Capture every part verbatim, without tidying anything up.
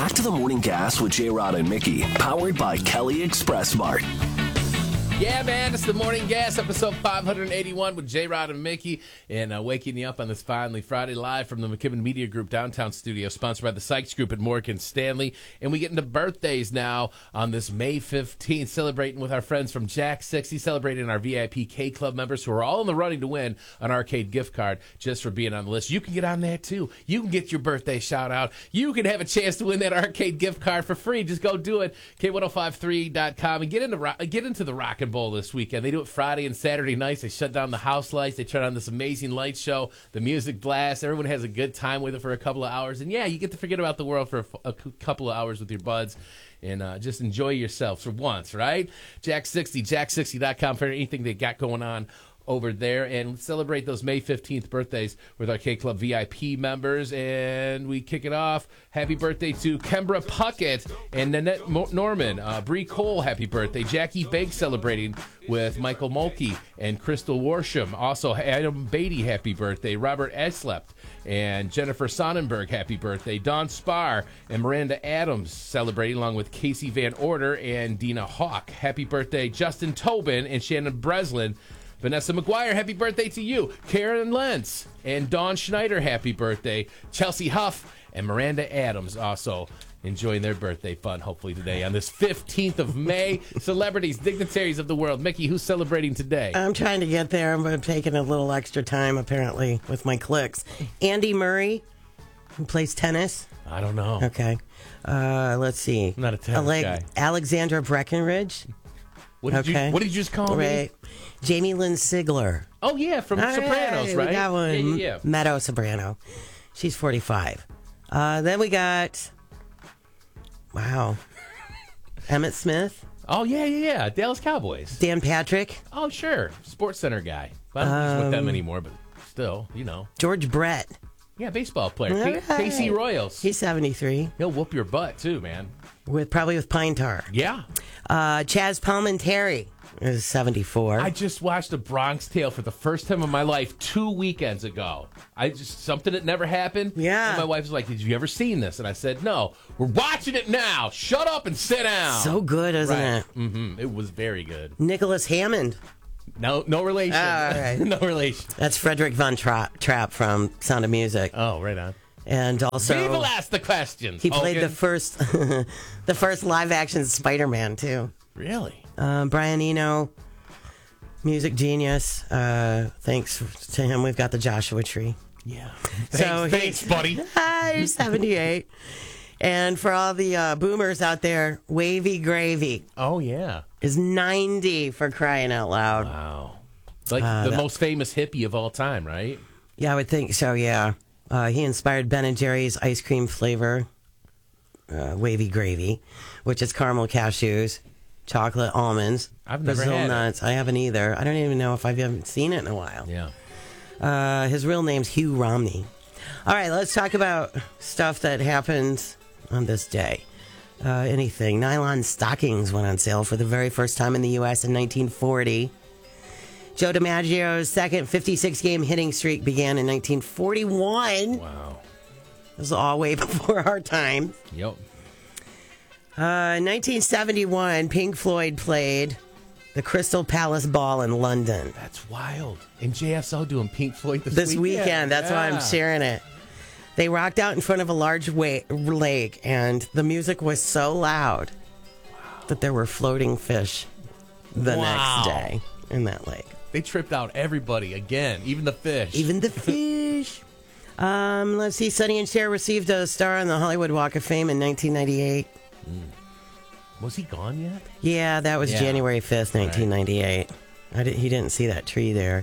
Back to the morning gas with J-Rod and Mickey, powered by Kelly Express Mart. Yeah, man, it's the Morning Gas, episode five eighty-one with J-Rod and Mickey, and uh, waking you up on this finally Friday live from the McKibben Media Group downtown studio, sponsored by the Sykes Group at Morgan Stanley. And we get into birthdays now on this May fifteenth, celebrating with our friends from Jack sixty, celebrating our V I P K-Club members who are all in the running to win an arcade gift card just for being on the list. You can get on that, too. You can get your birthday shout-out. You can have a chance to win that arcade gift card for free. Just go do it, K ten fifty-three dot com, and get into, rock, get into the rock and Bowl this weekend. They do it Friday and Saturday nights. They shut down the house lights. They turn on this amazing light show. The music blasts. Everyone has a good time with it for a couple of hours. And yeah, you get to forget about the world for a, a couple of hours with your buds and uh, just enjoy yourself for once, right? Jack sixty, jack sixty dot com for anything they got going on over there, and celebrate those May fifteenth birthdays with our K-Club V I P members. And we kick it off. Happy birthday to Kembra Puckett and Nanette Mo- Norman. Uh, Bree Cole, happy birthday. Jackie Bake celebrating with Michael Mulkey and Crystal Worsham. Also, Adam Beatty, happy birthday. Robert Eslept and Jennifer Sonnenberg, happy birthday. Dawn Spar and Miranda Adams celebrating along with Casey Van Order and Dina Hawk. Happy birthday, Justin Tobin and Shannon Breslin. Vanessa McGuire, happy birthday to you. Karen Lentz and Dawn Schneider, happy birthday. Chelsea Huff and Miranda Adams also enjoying their birthday fun, hopefully, today on this fifteenth of May. Celebrities, dignitaries of the world. Mickey, who's celebrating today? I'm trying to get there. I'm taking a little extra time, apparently, with my clicks. Andy Murray, who plays tennis. I don't know. Okay. Uh, let's see. I'm not a tennis Ale- guy. Alexandra Breckenridge. What did, okay. you, what did you just call right. me? Jamie Lynn Sigler. Oh, yeah, from All Sopranos, right? We got one. Yeah, yeah, yeah. Meadow Soprano. She's forty-five. Uh, then we got, wow, Emmett Smith. Oh, yeah, yeah, yeah. Dallas Cowboys. Dan Patrick. Oh, sure. Sports Center guy. Well, I don't think he's with them anymore, but still, you know. George Brett. Yeah, baseball player. All K- right. Casey Royals. He's seventy-three. He'll whoop your butt, too, man. With probably with pine tar. Yeah. Uh, Chaz Palminteri is seventy-four. I just watched A Bronx Tale for the first time in my life two weekends ago. I just something that never happened. Yeah. And my wife was like, "Did you ever seen this?" And I said, "No. We're watching it now. Shut up and sit down." So good, isn't right. it? Mm-hmm. It was very good. Nicholas Hammond. No, no relation. Oh, all right. No relation. That's Frederick Von Tra- Trapp from Sound of Music. Oh, right on. And also, People ask the questions. he played Hogan. the first, the first live-action Spider-Man too. Really? Um, Brian Eno, music genius. Uh, thanks to him, we've got the Joshua Tree. Yeah. So Thanks, he- thanks buddy. Ah, he's seventy-eight. And for all the uh, boomers out there, Wavy Gravy Oh, yeah. is ninety, for crying out loud. Wow. It's like Uh, the that- most famous hippie of all time, right? Yeah, I would think so, yeah. Uh, he inspired Ben and Jerry's ice cream flavor, uh, Wavy Gravy, which is caramel cashews, chocolate almonds, I've never Brazil had it. nuts. I haven't either. I don't even know if I've even seen it in a while. Yeah. Uh, his real name's Hugh Romney. All right, let's talk about stuff that happened on this day. Uh, anything. Nylon stockings went on sale for the very first time in the U S in nineteen forty. Joe DiMaggio's second fifty-six game hitting streak began in nineteen forty-one. Wow. This was all way before our time. Yep. Uh, in nineteen seventy-one, Pink Floyd played the Crystal Palace Ball in London. That's wild. And J S O doing Pink Floyd this, This weekend, that's why I'm Yeah. sharing it. They rocked out in front of a large wa- lake, and the music was so loud that there were floating fish the Wow. next day in that lake. They tripped out everybody again, even the fish. Even the fish. um, let's see. Sonny and Cher received a star on the Hollywood Walk of Fame in nineteen ninety-eight. Was he gone yet? Yeah, that was Yeah. January fifth, nineteen ninety-eight. I did, he didn't see that tree there.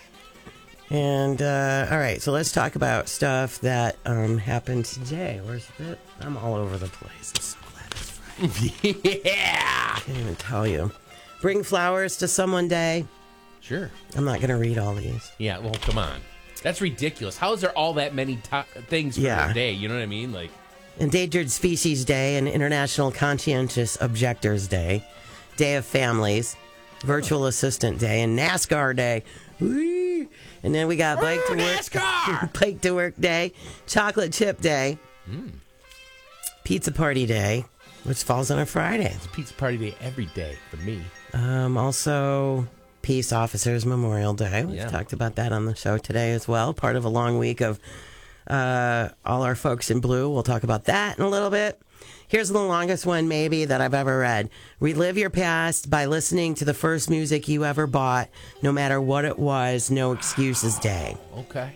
And, uh, all right, so let's talk about stuff that um, happened today. Where's it? I'm all over the place. I'm so glad it's Friday. Yeah. I can't even tell you. Bring flowers to someone day. Sure. I'm not going to read all these. Yeah, well, come on. That's ridiculous. How is there all that many to- things for Yeah. a day? You know what I mean? Like, Endangered Species Day and International Conscientious Objectors Day, Day of Families, Virtual Assistant Day, and NASCAR Day. Whee! And then we got Bike to Work, NASCAR! Bike to Work Day, Chocolate Chip Day, Pizza Party Day, which falls on a Friday. It's Pizza Party Day every day for me. Um, also, Peace Officers Memorial Day. We've Yeah. talked about that on the show today as well. Part of a long week of uh, all our folks in blue. We'll talk about that in a little bit. Here's the longest one, maybe, that I've ever read. Relive your past by listening to the first music you ever bought, no matter what it was. No Excuses Day. Okay.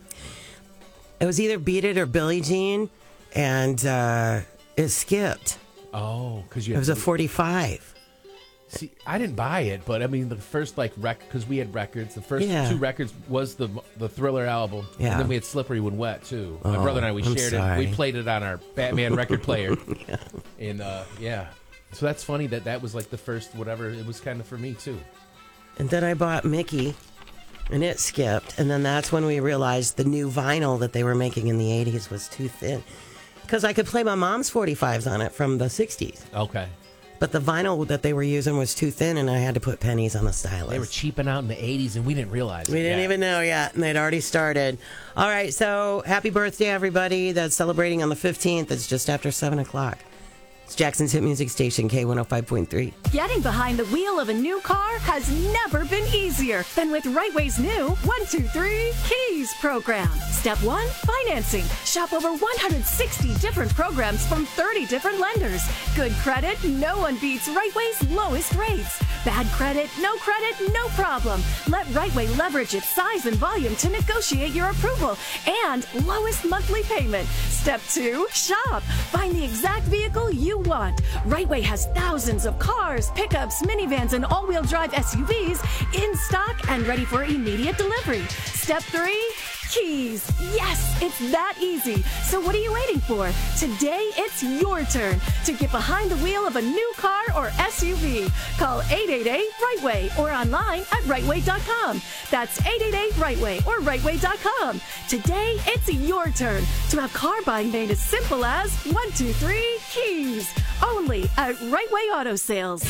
It was either Beat It or Billie Jean, and uh, it skipped. Oh, because you It had was a to- forty-five. See, I didn't buy it, but I mean, the first like rec because we had records. The first Yeah. two records was the the Thriller album, Yeah. and then we had Slippery When Wet too. My Oh, brother and I we I'm shared it. sorry. We played it on our Batman record player, yeah. and uh, yeah. So that's funny that that was like the first whatever. It was kind of for me too. And then I bought Mickey, and it skipped. And then that's when we realized the new vinyl that they were making in the eighties was too thin. Because I could play my mom's forty-fives on it from the sixties. Okay. But the vinyl that they were using was too thin, and I had to put pennies on the stylus. They were cheaping out in the eighties, and we didn't realize it. We didn't yet. even know yet, and they'd already started. All right, so happy birthday, everybody that's celebrating on the fifteenth. It's just after seven o'clock. It's Jackson's hit music station, K one oh five point three. Getting behind the wheel of a new car has never been easier than with Right Way's new one two three Keys program. Step one, financing. Shop over one hundred sixty different programs from thirty different lenders. Good credit, no one beats Right Way's lowest rates. Bad credit, no credit, no problem. Let Right Way leverage its size and volume to negotiate your approval and lowest monthly payment. Step two, shop. Find the exact vehicle you want. Right Way has thousands of cars, pickups, minivans, and all-wheel drive S U Vs in stock and ready for immediate delivery. Step three, keys. Yes, it's that easy. So what are you waiting for? Today, it's your turn to get behind the wheel of a new car or S U V. Call eight eight eight right way or online at right way dot com. That's eight eight eight right way or right way dot com. Today, it's your turn to have car buying made as simple as one two three keys. Only at Right Way Auto Sales.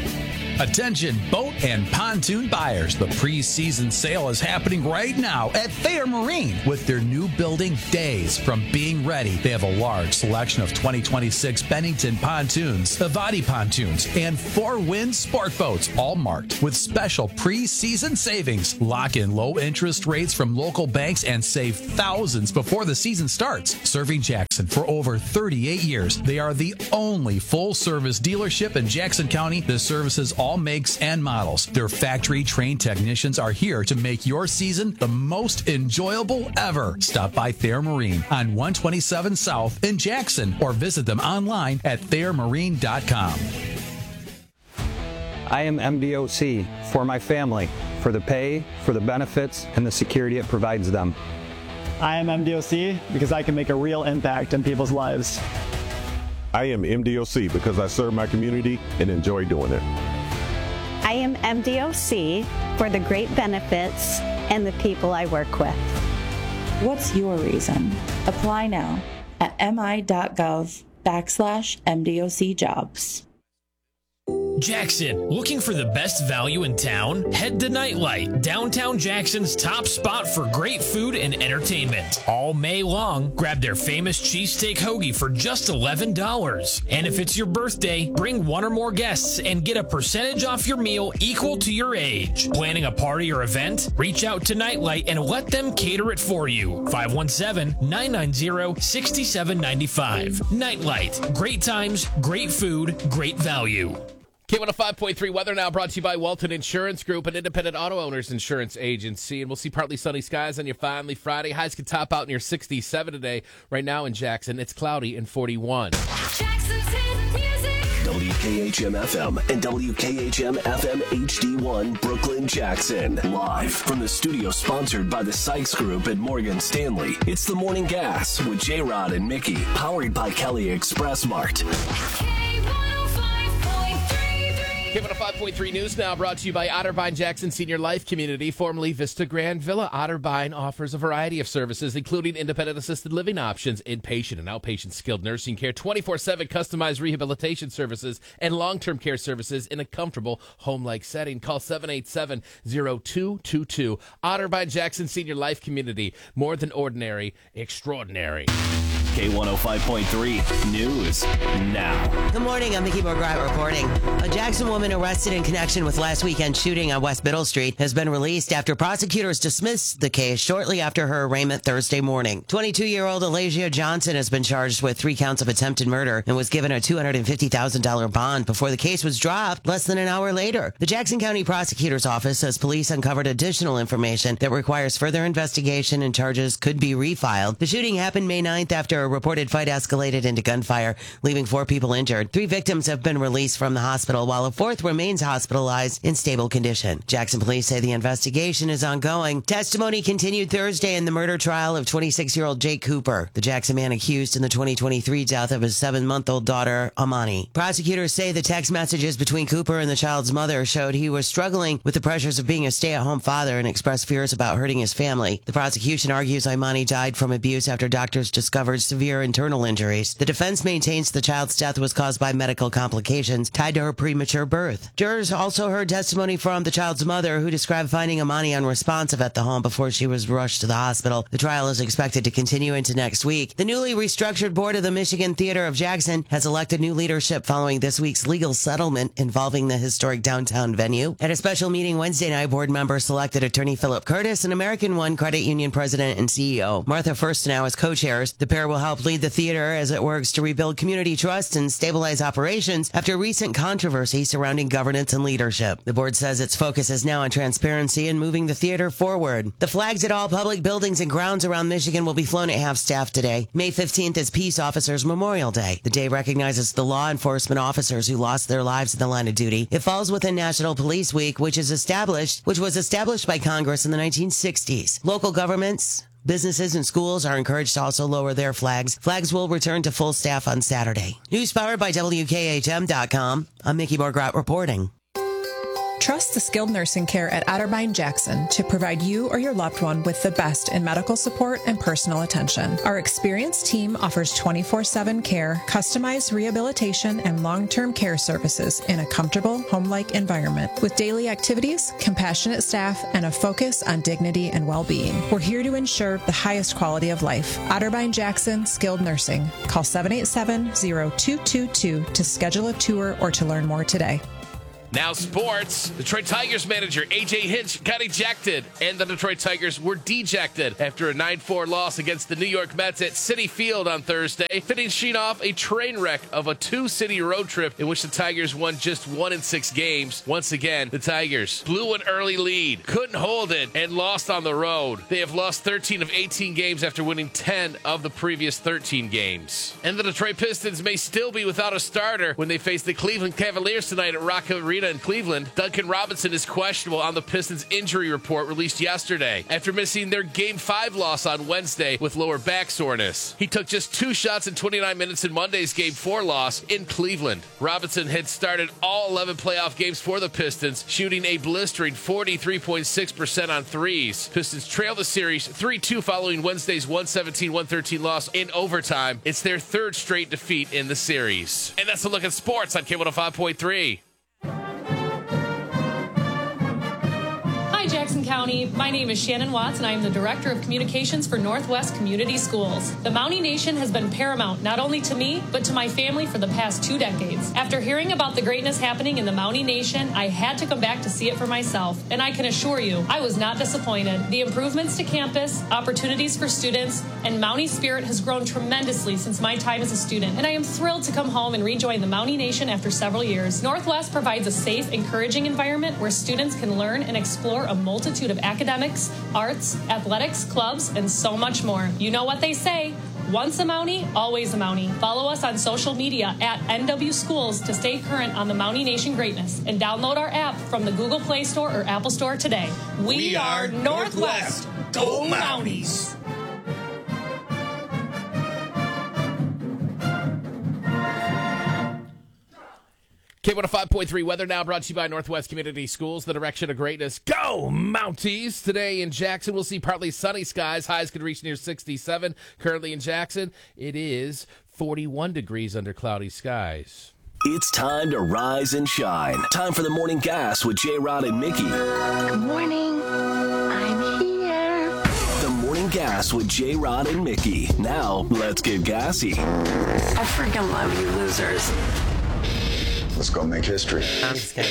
Attention boat and pontoon buyers. The pre-season sale is happening right now at Thayer Marine with their new building Days from being ready. They have a large selection of twenty twenty-six Bennington pontoons, Avati pontoons, and four-wind sport boats, all marked with special pre-season savings. Lock in low interest rates from local banks and save thousands before the season starts. Serving Jackson for over thirty-eight years, they are the only full-service dealership in Jackson County that services all makes and models. Their factory-trained technicians are here to make your season the most enjoyable ever. Stop by Thayer Marine on one twenty-seven South in Jackson or visit them online at thayer marine dot com. I am M D O C for my family, for the pay, for the benefits, and the security it provides them. I am M D O C because I can make a real impact in people's lives. I am M D O C because I serve my community and enjoy doing it. I am M D O C for the great benefits and the people I work with. What's your reason? Apply now at mi.gov backslash MDOC jobs. Jackson, looking for the best value in town? Head to Nightlight, downtown Jackson's top spot for great food and entertainment. All May long, grab their famous cheesesteak hoagie for just eleven dollars. And if it's your birthday, bring one or more guests and get a percentage off your meal equal to your age. Planning a party or event? Reach out to Nightlight and let them cater it for you. five one seven, nine nine zero, six seven nine five. Nightlight, great times, great food, great value. K one oh five point three weather now brought to you by Walton Insurance Group, an independent auto owners insurance agency. And we'll see partly sunny skies on your finally Friday. Highs can top out near sixty-seven today. Right now in Jackson, it's cloudy and forty-one. Jackson's hit music. W K H M F M and W K H M F M H D one Brooklyn, Jackson. Live from the studio sponsored by the Sykes Group at Morgan Stanley. It's the Morning Gas with J-Rod and Mickey, powered by Kelly Express Mart. K one oh five point three News now brought to you by Otterbein Jackson Senior Life Community, formerly Vista Grand Villa. Otterbein offers a variety of services, including independent assisted living options, inpatient and outpatient skilled nursing care, twenty-four seven customized rehabilitation services, and long-term care services in a comfortable home-like setting. Call seven eight seven, zero two two two. Otterbein Jackson Senior Life Community, more than ordinary, extraordinary. K one oh five point three News now. Good morning. I'm Mickey McGrath reporting. A Jackson woman arrested in connection with last weekend's shooting on West Middle Street has been released after prosecutors dismissed the case shortly after her arraignment Thursday morning. twenty-two-year-old Alasia Johnson has been charged with three counts of attempted murder and was given a two hundred fifty thousand dollars bond before the case was dropped less than an hour later. The Jackson County Prosecutor's Office says police uncovered additional information that requires further investigation and charges could be refiled. The shooting happened May ninth after a reported fight escalated into gunfire, leaving four people injured. Three victims have been released from the hospital, while a fourth remains hospitalized in stable condition. Jackson police say the investigation is ongoing. Testimony continued Thursday in the murder trial of twenty-six-year-old Jake Cooper, the Jackson man accused in the twenty twenty-three death of his seven-month-old daughter, Amani. Prosecutors say the text messages between Cooper and the child's mother showed he was struggling with the pressures of being a stay-at-home father and expressed fears about hurting his family. The prosecution argues Imani died from abuse after doctors discovered severe internal injuries. The defense maintains the child's death was caused by medical complications tied to her premature birth. Jurors also heard testimony from the child's mother, who described finding Imani unresponsive at the home before she was rushed to the hospital. The trial is expected to continue into next week. The newly restructured board of the Michigan Theater of Jackson has elected new leadership following this week's legal settlement involving the historic downtown venue. At a special meeting Wednesday night, board members selected attorney Philip Curtis and American One Credit Union president and C E O Martha Firstenow as co-chairs. The pair will help lead the theater as it works to rebuild community trust and stabilize operations after recent controversy surrounding governance and leadership. The board says its focus is now on transparency and moving the theater forward. The flags at all public buildings and grounds around Michigan will be flown at half-staff today. May fifteenth is Peace Officers Memorial Day. The day recognizes the law enforcement officers who lost their lives in the line of duty. It falls within National Police Week, which is established, which was established by Congress in the nineteen sixties. Local governments, businesses and schools are encouraged to also lower their flags. Flags will return to full staff on Saturday. News powered by W K H M dot com. I'm Mickey Morgrat reporting. Trust the skilled nursing care at Otterbein Jackson to provide you or your loved one with the best in medical support and personal attention. Our experienced team offers twenty-four seven care, customized rehabilitation, and long-term care services in a comfortable, home-like environment with daily activities, compassionate staff, and a focus on dignity and well-being. We're here to ensure the highest quality of life. Otterbein Jackson Skilled Nursing. Call seven eight seven, zero two two two to schedule a tour or to learn more today. Now sports. Detroit Tigers manager A J Hinch got ejected, and the Detroit Tigers were dejected after a nine four loss against the New York Mets at Citi Field on Thursday, finishing off a train wreck of a two-city road trip in which the Tigers won just one in six games. Once again, the Tigers blew an early lead, couldn't hold it, and lost on the road. They have lost thirteen of eighteen games after winning ten of the previous thirteen games. And the Detroit Pistons may still be without a starter when they face the Cleveland Cavaliers tonight at Rock Arena in Cleveland. Duncan Robinson is questionable on the Pistons injury report released yesterday after missing their Game five loss on Wednesday with lower back soreness. He took just two shots in twenty-nine minutes in Monday's Game four loss in Cleveland. Robinson had started all eleven playoff games for the Pistons, shooting a blistering forty-three point six percent on threes. Pistons trail the series three two following Wednesday's one seventeen one thirteen loss in overtime. It's their third straight defeat in the series. And that's a look at sports on K one oh five point three. Hi, Jackson County. My name is Shannon Watts, and I am the Director of Communications for Northwest Community Schools. The Mountie Nation has been paramount not only to me, but to my family for the past two decades. After hearing about the greatness happening in the Mountie Nation, I had to come back to see it for myself, and I can assure you, I was not disappointed. The improvements to campus, opportunities for students, and Mountie spirit has grown tremendously since my time as a student, and I am thrilled to come home and rejoin the Mountie Nation after several years. Northwest provides a safe, encouraging environment where students can learn and explore a multitude of academics, arts, athletics, clubs, and so much more. You know what they say, once a Mountie, always a Mountie. Follow us on social media at N W Schools to stay current on the Mountie Nation greatness, and download our app from the Google Play Store or Apple Store today. We, we are Northwest. Northwest. Go Mounties! K one oh five point three weather now brought to you by Northwest Community Schools, the direction of greatness. Go Mounties! Today in Jackson, we'll see partly sunny skies. Highs could reach near sixty-seven. Currently in Jackson, it is forty-one degrees under cloudy skies. It's time to rise and shine. Time for the Morning Gas with J-Rod and Mickey. Good morning. I'm here. The Morning Gas Gas with J-Rod and Mickey. Now, let's get gassy. I freaking love you losers. Let's go make history. I'm just kidding.